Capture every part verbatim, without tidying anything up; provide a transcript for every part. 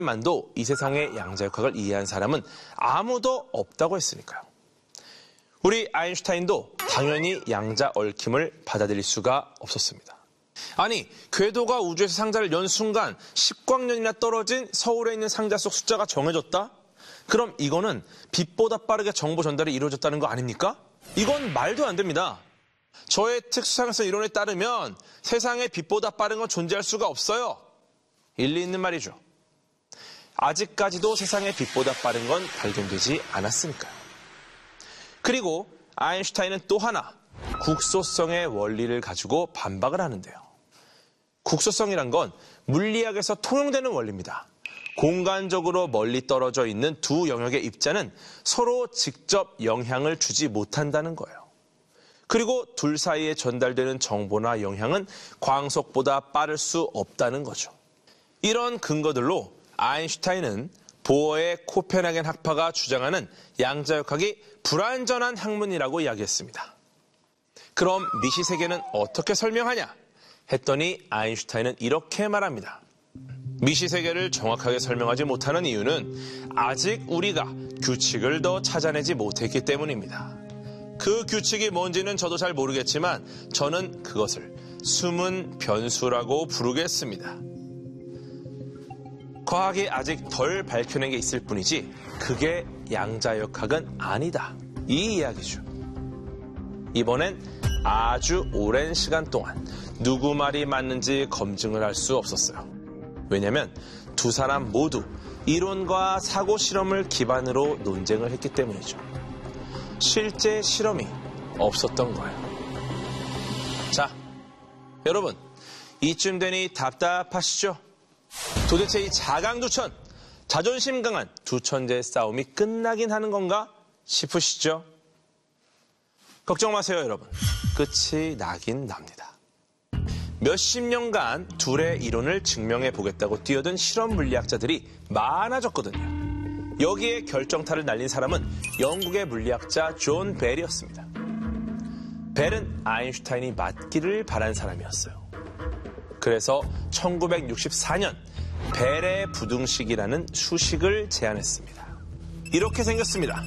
만도 이 세상의 양자역학을 이해한 사람은 아무도 없다고 했으니까요. 우리 아인슈타인도 당연히 양자 얽힘을 받아들일 수가 없었습니다. 아니, 궤도가 우주에서 상자를 연 순간 십광년이나 떨어진 서울에 있는 상자 속 숫자가 정해졌다? 그럼 이거는 빛보다 빠르게 정보 전달이 이루어졌다는 거 아닙니까? 이건 말도 안 됩니다. 저의 특수상승 이론에 따르면 세상에 빛보다 빠른 건 존재할 수가 없어요. 일리 있는 말이죠. 아직까지도 세상에 빛보다 빠른 건 발견되지 않았으니까요. 그리고 아인슈타인은 또 하나 국소성의 원리를 가지고 반박을 하는데요. 국소성이란 건 물리학에서 통용되는 원리입니다. 공간적으로 멀리 떨어져 있는 두 영역의 입자는 서로 직접 영향을 주지 못한다는 거예요. 그리고 둘 사이에 전달되는 정보나 영향은 광속보다 빠를 수 없다는 거죠. 이런 근거들로 아인슈타인은 보어의 코펜하겐 학파가 주장하는 양자역학이 불완전한 학문이라고 이야기했습니다. 그럼 미시세계는 어떻게 설명하냐? 했더니 아인슈타인은 이렇게 말합니다. 미시세계를 정확하게 설명하지 못하는 이유는 아직 우리가 규칙을 더 찾아내지 못했기 때문입니다. 그 규칙이 뭔지는 저도 잘 모르겠지만 저는 그것을 숨은 변수라고 부르겠습니다. 과학이 아직 덜 밝혀낸 게 있을 뿐이지 그게 양자역학은 아니다. 이 이야기죠. 이번엔 아주 오랜 시간 동안 누구 말이 맞는지 검증을 할 수 없었어요. 왜냐하면 두 사람 모두 이론과 사고 실험을 기반으로 논쟁을 했기 때문이죠. 실제 실험이 없었던 거예요. 자, 여러분, 이쯤 되니 답답하시죠? 도대체 이 자강두천, 자존심 강한 두 천재의 싸움이 끝나긴 하는 건가 싶으시죠? 걱정 마세요, 여러분. 끝이 나긴 납니다. 몇십 년간 둘의 이론을 증명해 보겠다고 뛰어든 실험 물리학자들이 많아졌거든요. 여기에 결정타를 날린 사람은 영국의 물리학자 존 벨이었습니다. 벨은 아인슈타인이 맞기를 바란 사람이었어요. 그래서 천구백육십사 년 벨의 부등식이라는 수식을 제안했습니다. 이렇게 생겼습니다.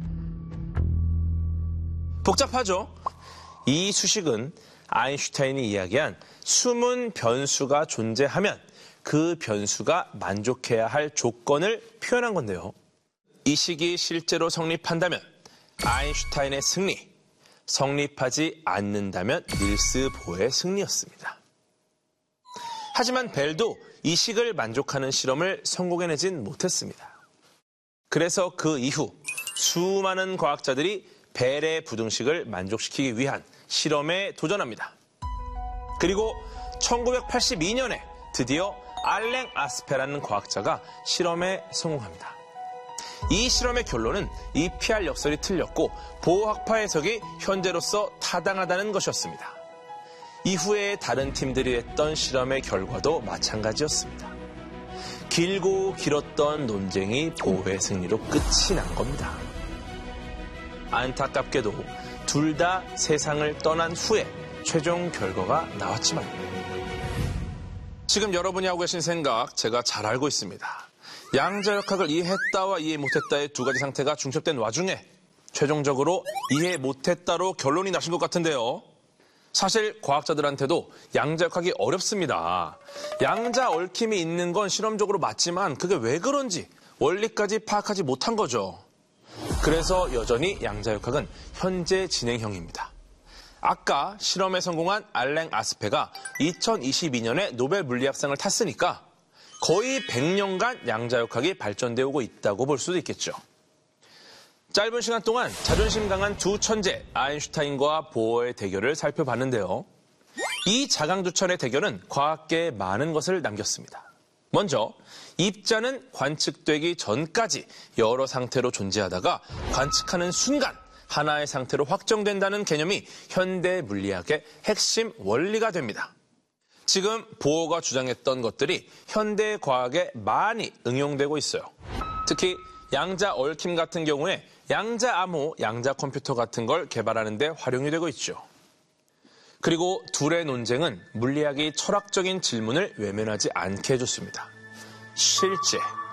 복잡하죠? 이 수식은 아인슈타인이 이야기한 숨은 변수가 존재하면 그 변수가 만족해야 할 조건을 표현한 건데요. 이 식이 실제로 성립한다면 아인슈타인의 승리, 성립하지 않는다면 닐스 보어의 승리였습니다. 하지만 벨도 이 식을 만족하는 실험을 성공해내진 못했습니다. 그래서 그 이후 수많은 과학자들이 벨의 부등식을 만족시키기 위한 실험에 도전합니다. 그리고 천구백팔십이 년에 드디어 알랭 아스페라는 과학자가 실험에 성공합니다. 이 실험의 결론은 이피알 역설이 틀렸고 보어학파 해석이 현재로서 타당하다는 것이었습니다. 이후에 다른 팀들이 했던 실험의 결과도 마찬가지였습니다. 길고 길었던 논쟁이 보어의 승리로 끝이 난 겁니다. 안타깝게도 둘 다 세상을 떠난 후에 최종 결과가 나왔지만 지금 여러분이 하고 계신 생각 제가 잘 알고 있습니다. 양자역학을 이해했다와 이해 못했다의 두 가지 상태가 중첩된 와중에 최종적으로 이해 못했다로 결론이 나신 것 같은데요. 사실 과학자들한테도 양자역학이 어렵습니다. 양자 얽힘이 있는 건 실험적으로 맞지만 그게 왜 그런지 원리까지 파악하지 못한 거죠. 그래서 여전히 양자역학은 현재 진행형입니다. 아까 실험에 성공한 알랭 아스페가 이천이십이 년에 노벨 물리학상을 탔으니까 거의 백 년간 양자역학이 발전되어 오고 있다고 볼 수도 있겠죠. 짧은 시간 동안 자존심 강한 두 천재 아인슈타인과 보어의 대결을 살펴봤는데요. 이 자강두천의 대결은 과학계에 많은 것을 남겼습니다. 먼저 입자는 관측되기 전까지 여러 상태로 존재하다가 관측하는 순간 하나의 상태로 확정된다는 개념이 현대 물리학의 핵심 원리가 됩니다. 지금 보어가 주장했던 것들이 현대 과학에 많이 응용되고 있어요. 특히 양자 얽힘 같은 경우에 양자 암호, 양자 컴퓨터 같은 걸 개발하는 데 활용이 되고 있죠. 그리고 둘의 논쟁은 물리학이 철학적인 질문을 외면하지 않게 해줬습니다. 실제